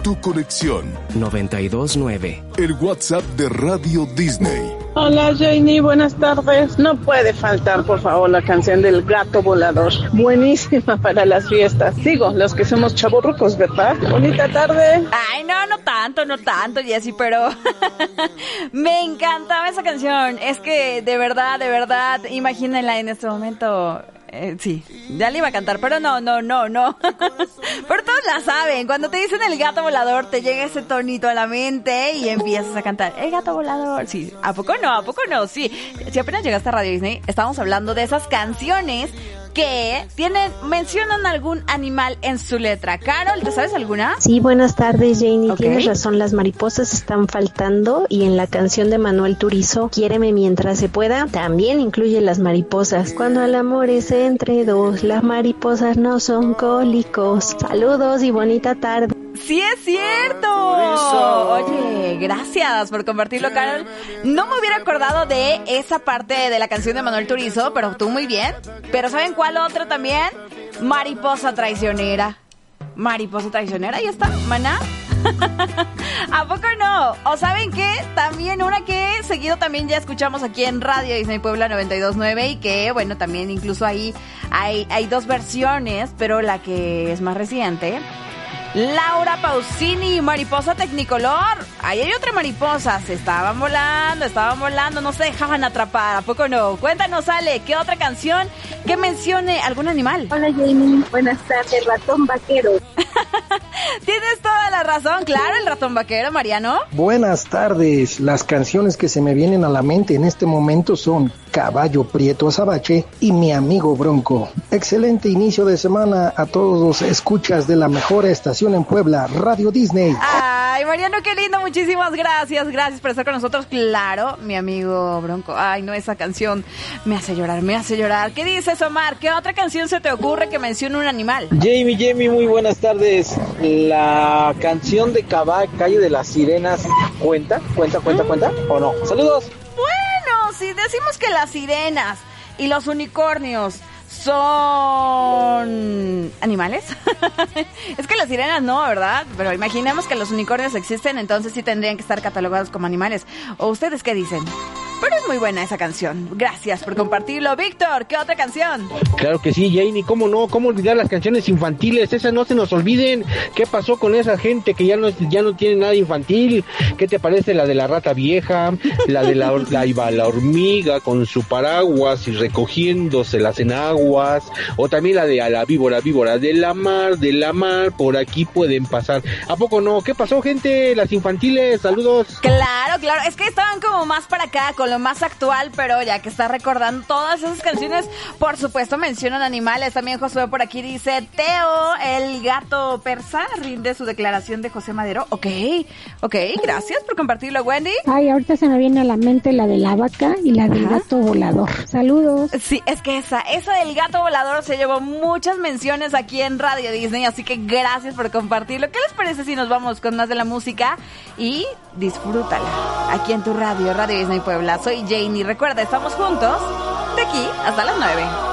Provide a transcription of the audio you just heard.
tu conexión. 92.9. El WhatsApp de Radio Disney. Hola Janie, buenas tardes. No puede faltar, por favor, la canción del Gato Volador. Buenísima para las fiestas. Digo, los que somos chavorrucos, ¿verdad? Bonita tarde. Ay, no tanto, Jessy, pero me encantaba esa canción. Es que, de verdad, imagínenla en este momento. Sí, ya le iba a cantar, pero no. Pero todos la saben. Cuando te dicen el gato volador, te llega ese tonito a la mente y empiezas a cantar el gato volador. Sí, ¿a poco no? Sí, si apenas llegaste a Radio Disney, estábamos hablando de esas canciones que mencionan algún animal en su letra. Carol, ¿te sabes alguna? Sí, buenas tardes, Janie. Okay. Tienes razón, las mariposas están faltando y en la canción de Manuel Turizo, Quiéreme mientras se pueda, también incluye las mariposas. Cuando el amor es entre dos, las mariposas no son cólicos. Saludos y bonita tarde. ¡Sí es cierto! Oye, gracias por compartirlo, Carol. No me hubiera acordado de esa parte de la canción de Manuel Turizo, pero tú muy bien. Pero ¿saben cuál otra también? Mariposa traicionera. Mariposa traicionera, ahí está, maná. ¿A poco no? ¿O saben qué? También una que seguido también ya escuchamos aquí en Radio Disney Puebla 92.9 y que, bueno, también incluso ahí hay dos versiones, pero la que es más reciente... Laura Pausini, Mariposa Tecnicolor. Ahí hay otra mariposa. Se estaban volando, no se dejaban atrapar. ¿A poco no? Cuéntanos, Ale, ¿qué otra canción que mencione algún animal? Hola, Jamie. Buenas tardes, ratón vaquero. Tienes toda la razón, claro, el ratón vaquero, Mariano. Buenas tardes. Las canciones que se me vienen a la mente en este momento son Caballo Prieto Azabache y Mi Amigo Bronco. Excelente inicio de semana a todos los escuchas de la mejor estación en Puebla, Radio Disney. Ay, Mariano, qué lindo, muchísimas gracias por estar con nosotros. Claro, Mi Amigo Bronco. Ay, no, esa canción me hace llorar. ¿Qué dices, Omar? ¿Qué otra canción se te ocurre que mencione un animal? Jamie, muy buenas tardes. La canción de Calle de las Sirenas, ¿cuenta o no? Saludos. Bueno, si decimos que las sirenas y los unicornios son animales. Es que las sirenas no, ¿verdad? Pero imaginemos que los unicornios existen, entonces sí tendrían que estar catalogados como animales. ¿O ustedes qué dicen? Pero es muy buena esa canción. Gracias por compartirlo. Víctor, ¿qué otra canción? Claro que sí, Janie, ¿cómo no? ¿Cómo olvidar las canciones infantiles? Esas no se nos olviden. ¿Qué pasó con esa gente que ya no tiene nada infantil? ¿Qué te parece la de la rata vieja? La de la hormiga con su paraguas y recogiéndose las enaguas. O también la de a la víbora de la mar, por aquí pueden pasar. ¿A poco no? ¿Qué pasó, gente? Las infantiles, saludos. Claro, es que estaban como más para acá, con lo más actual, pero ya que está recordando todas esas canciones, por supuesto mencionan animales. También Josué por aquí dice, Teo, el gato persa, rinde su declaración de José Madero. Ok, gracias por compartirlo, Wendy. Ay, ahorita se me viene a la mente la de la vaca y la del gato volador. Saludos. Sí, es que esa del gato volador se llevó muchas menciones aquí en Radio Disney, así que gracias por compartirlo. ¿Qué les parece si nos vamos con más de la música? Y disfrútala aquí en tu radio, Radio Disney Puebla. Soy Janie, recuerda, estamos juntos de aquí hasta las 9.